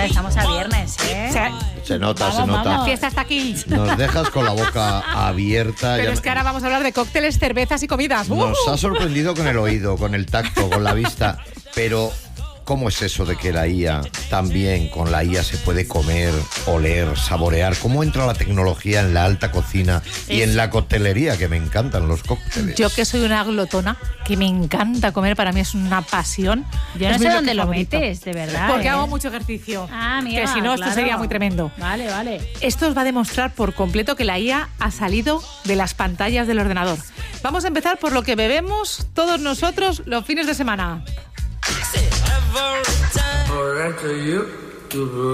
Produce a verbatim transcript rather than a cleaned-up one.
estamos a viernes, ¿eh? Se, se nota, vamos, se nota. Vamos. La fiesta está aquí. Nos dejas con la boca abierta. Pero ya es que ahora vamos a hablar de cócteles, cervezas y comidas. Nos ¡Uh! ha sorprendido con el oído, con el tacto, con la vista, pero ¿cómo es eso de que la I A, también con la I A se puede comer, oler, saborear? ¿Cómo entra la tecnología en la alta cocina y Es... en la coctelería, que me encantan los cócteles? Yo que soy una glotona, que me encanta comer, para mí es una pasión. Yo no es sé mi dónde lo favorito. metes, de verdad. Porque ¿eh? hago mucho ejercicio. Ah, mira, que si no, claro. esto sería muy tremendo. Vale, vale. Esto os va a demostrar por completo que la I A ha salido de las pantallas del ordenador. Vamos a empezar por lo que bebemos todos nosotros los fines de semana.